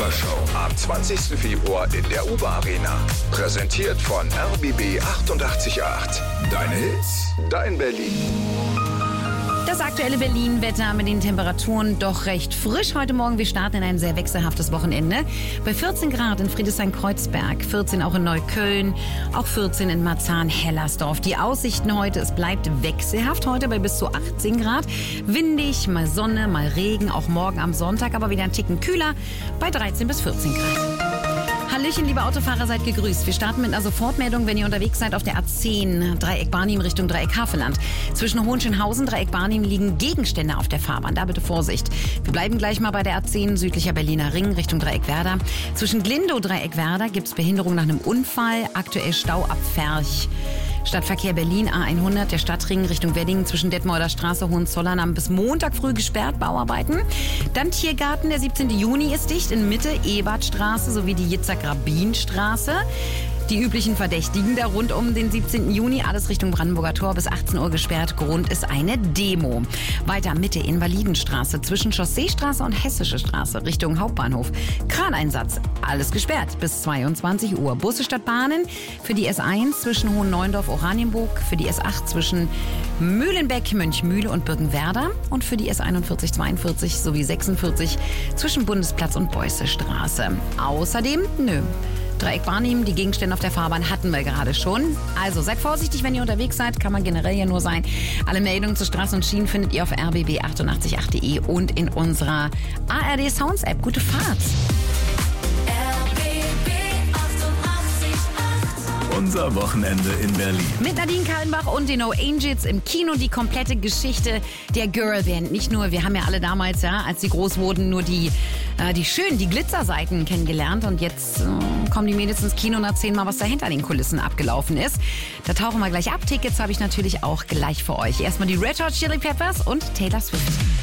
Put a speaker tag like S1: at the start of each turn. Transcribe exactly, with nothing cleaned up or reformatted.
S1: Show am zwanzigsten Februar in der U B A Arena. Präsentiert von R B B achtundachtzig Komma acht. Deine Hits, dein Berlin.
S2: Das aktuelle Berlin-Wetter mit den Temperaturen doch recht frisch heute Morgen. Wir starten in ein sehr wechselhaftes Wochenende. Bei vierzehn Grad in Friedrichshain-Kreuzberg, vierzehn auch in Neukölln, auch vierzehn in Marzahn-Hellersdorf. Die Aussichten heute, es bleibt wechselhaft heute bei bis zu achtzehn Grad. Windig, mal Sonne, mal Regen, auch morgen am Sonntag, aber wieder ein Ticken kühler bei dreizehn bis vierzehn Grad. Hallöchen, liebe Autofahrer, seid gegrüßt. Wir starten mit einer Sofortmeldung, wenn ihr unterwegs seid auf der A zehn, Dreieck Barnim Richtung Dreieck Havelland. Zwischen Hohenschönhausen, Dreieck Barnim liegen Gegenstände auf der Fahrbahn. Da bitte Vorsicht. Wir bleiben gleich mal bei der A zehn, südlicher Berliner Ring Richtung Dreieck Werder. Zwischen Glindow, Dreieck Werder gibt es Behinderung nach einem Unfall. Aktuell Stau ab Ferch. Stadtverkehr Berlin A hundert, der Stadtring Richtung Wedding zwischen Detmolder Straße, Hohenzollern bis Montag früh gesperrt, Bauarbeiten. Dann Tiergarten, der siebzehnten Juni ist dicht, in Mitte Ebertstraße sowie die Yitzhak-Rabin-Straße. Die üblichen Verdächtigen da rund um den siebzehnten Juni, alles Richtung Brandenburger Tor, bis achtzehn Uhr gesperrt. Grund ist eine Demo. Weiter Mitte Invalidenstraße zwischen Chausseestraße und Hessische Straße Richtung Hauptbahnhof. Kraneinsatz, alles gesperrt bis zweiundzwanzig Uhr. Busse statt Bahnen für die S eins zwischen Hohenneuendorf, Oranienburg, für die S acht zwischen Mühlenbeck, Mönchmühle und Birkenwerder und für die S einundvierzig, zweiundvierzig sowie sechsundvierzig zwischen Bundesplatz und Beußestraße. Außerdem, nö. Dreieck Barnim, die Gegenstände auf der Fahrbahn hatten wir gerade schon. Also seid vorsichtig, wenn ihr unterwegs seid, kann man generell ja nur sein. Alle Meldungen zu Straßen und Schienen findet ihr auf r b b achtundachtzig Komma acht punkt de und in unserer A R D Sounds App. Gute Fahrt!
S1: Unser Wochenende in Berlin.
S2: Mit Nadine Kallenbach und den No Angels im Kino die komplette Geschichte der Girlband. Nicht nur, wir haben ja alle damals, ja, als sie groß wurden, nur die, äh, die schönen, die Glitzerseiten kennengelernt. Und jetzt äh, kommen die Mädels ins Kino und erzählen mal, was da hinter den Kulissen abgelaufen ist. Da tauchen wir gleich ab. Tickets habe ich natürlich auch gleich für euch. Erstmal die Red Hot Chili Peppers und Taylor Swift.